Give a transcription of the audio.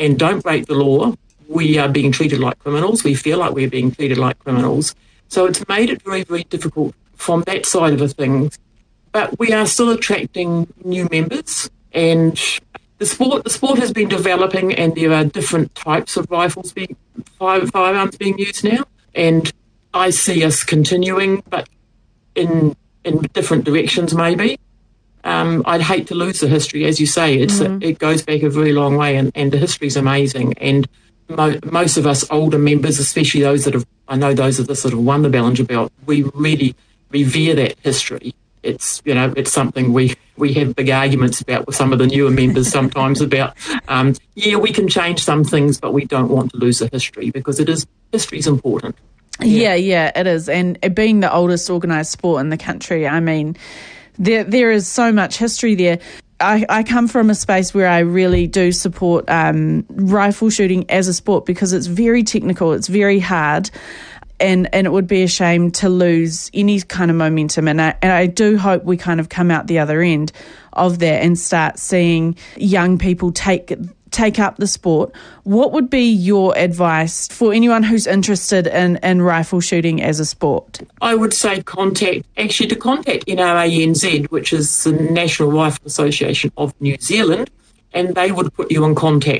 and don't break the law, we are being treated like criminals. We feel like we're being treated like criminals. So it's made it very, very difficult from that side of the things. But we are still attracting new members, and the sport has been developing, and there are different types of firearms being used now. And I see us continuing, but in different directions maybe. I'd hate to lose the history, as you say. It goes back a very long way, and the history's amazing. And most of us older members, especially those that have won the Ballinger Belt, we really revere that history. It's something we have big arguments about with some of the newer members sometimes about, we can change some things, but we don't want to lose the history because history's important. Yeah, it is. And being the oldest organised sport in the country, I mean, there is so much history there. I come from a space where I really do support rifle shooting as a sport because it's very technical, it's very hard. And it would be a shame to lose any kind of momentum. And I do hope we kind of come out the other end of that and start seeing young people take up the sport. What would be your advice for anyone who's interested in rifle shooting as a sport? I would say contact NRANZ, which is the National Rifle Association of New Zealand, and they would put you in contact